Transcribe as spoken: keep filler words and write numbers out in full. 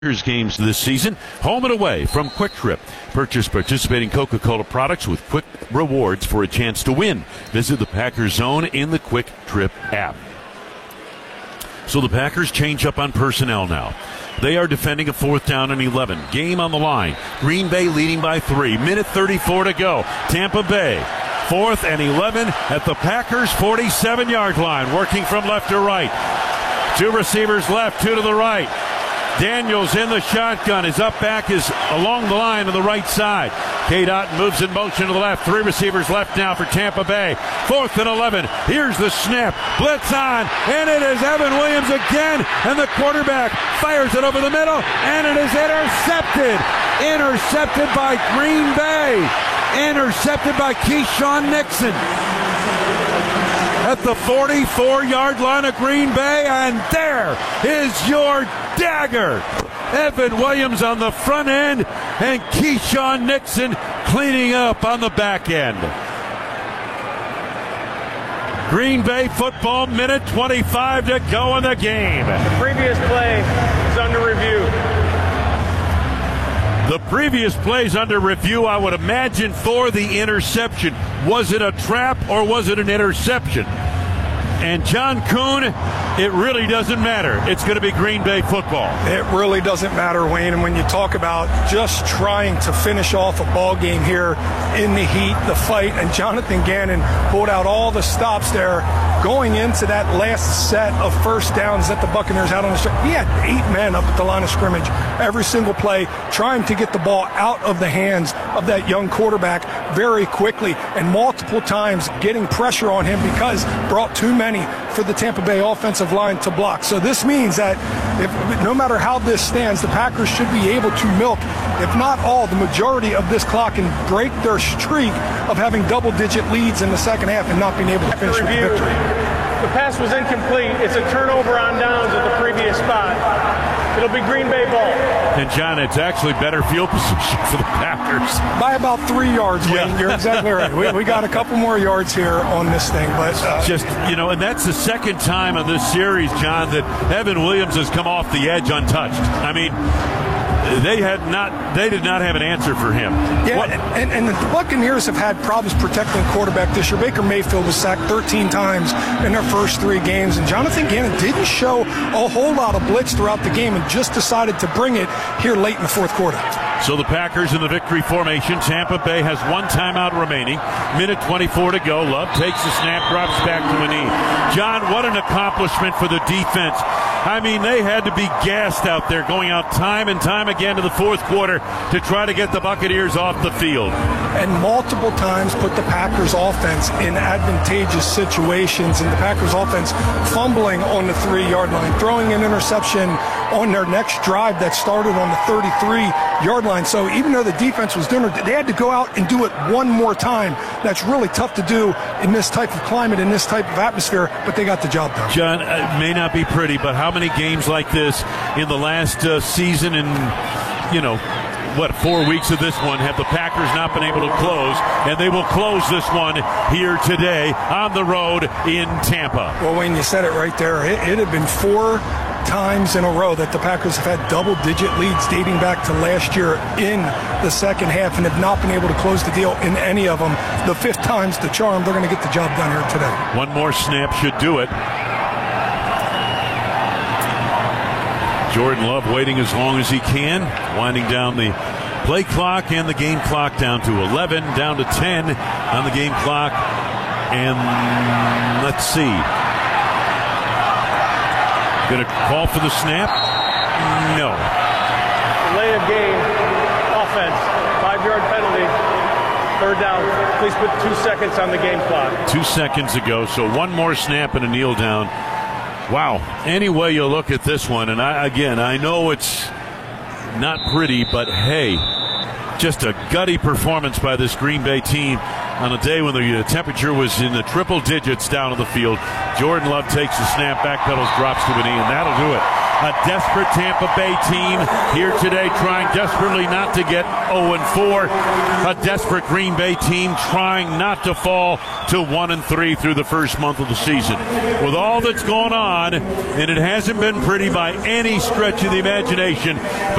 Games this season, home and away from Quick Trip. Purchase participating Coca-Cola products with quick rewards for a chance to win. Visit the Packers Zone in the Quick Trip app. So the Packers change up on personnel now. They are defending a fourth down and eleven. Game on the line. Green Bay leading by three. Minute thirty-four to go. Tampa Bay, fourth and eleven at the Packers' forty-seven-yard line. Working from left to right. Two receivers left, two to the right. Daniels in the shotgun. His up back is along the line on the right side. Cade Otton moves in motion to the left. Three receivers left now for Tampa Bay. Fourth and eleven. Here's the snap. Blitz on. And it is Evan Williams again. And the quarterback fires it over the middle. And it is intercepted. Intercepted by Green Bay. Intercepted by Keyshawn Nixon. At the forty-four-yard line of Green Bay, and there is your dagger. Evan Williams on the front end, and Keyshawn Nixon cleaning up on the back end. Green Bay football, minute twenty-five to go in the game. The previous play is under review. The previous play's under review, I would imagine, for the interception. Was it a trap or was it an interception? And John Kuhn, it really doesn't matter. It's going to be Green Bay football. It really doesn't matter, Wayne. And when you talk about just trying to finish off a ball game here in the heat, the fight, and Jonathan Gannon pulled out all the stops there going into that last set of first downs that the Buccaneers had on the stretch. He had eight men up at the line of scrimmage every single play trying to get the ball out of the hands of that young quarterback very quickly, and multiple times getting pressure on him because brought too many for the Tampa Bay offensive line to block. So this means that if, no matter how this stands, the Packers should be able to milk, if not all, the majority of this clock and break their streak of having double-digit leads in the second half and not being able to finish with victory. The pass was incomplete. It's a turnover on downs at the previous spot. It'll be Green Bay ball. And, John, it's actually better field position for the Packers. By about three yards, Wayne. Yeah. You're exactly right. We, we got a couple more yards here on this thing. But uh, Just, you know, and that's the second time on this series, John, that Evan Williams has come off the edge untouched. I mean, they had not, they did not have an answer for him. Yeah, what? and, and the Buccaneers have had problems protecting quarterback this year. Baker Mayfield was sacked thirteen times in their first three games, and Jonathan Gannon didn't show a whole lot of blitz throughout the game and just decided to bring it here late in the fourth quarter. So the Packers in the victory formation. Tampa Bay has one timeout remaining. Minute twenty-four to go. Love takes the snap, drops back to a knee. John, what an accomplishment for the defense. I mean, they had to be gassed out there, going out time and time again to the fourth quarter to try to get the Buccaneers off the field. And multiple times put the Packers offense in advantageous situations, and the Packers offense fumbling on the three-yard line, throwing an interception on their next drive that started on the thirty-three-yard line. So even though the defense was doing it, they had to go out and do it one more time. That's really tough to do in this type of climate, in this type of atmosphere, but they got the job done. John, it may not be pretty, but how many games like this in the last uh, season and, you know, what, four weeks of this one have the Packers not been able to close, and they will close this one here today on the road in Tampa. Well, Wayne, you said it right there. It, it had been four times in a row that the Packers have had double-digit leads dating back to last year in the second half and have not been able to close the deal in any of them. The fifth time's the charm. They're going to get the job done here today. One more snap should do it. Jordan Love waiting as long as he can, winding down the play clock and the game clock down to eleven, down to ten on the game clock. And let's see. Going to call for the snap? No. Delay of game, offense, five-yard penalty, third down. Please put two seconds on the game clock. Two seconds ago, so one more snap and a kneel down. Wow. Any way you look at this one, and I, again, I know it's not pretty, but hey, just a gutty performance by this Green Bay team on a day when the temperature was in the triple digits down on the field. Jordan Love takes the snap, backpedals, drops to a knee, and that'll do it. A desperate Tampa Bay team here today trying desperately not to get oh and four. A desperate Green Bay team trying not to fall to one and three through the first month of the season. With all that's going on, and it hasn't been pretty by any stretch of the imagination,